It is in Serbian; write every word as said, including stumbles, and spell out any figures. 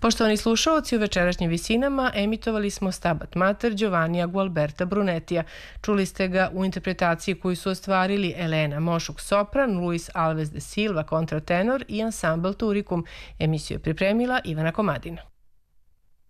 Poštovani slušaoci, u večerašnjim visinama emitovali smo Stabat Mater Giovannija Gualberta Brunetija. Čuli ste ga u interpretaciji koju su ostvarili Elena Mošuk sopran, Luis Alves de Silva kontratenor i ansambl Turicum. Emisiju je pripremila Ivana Komadina.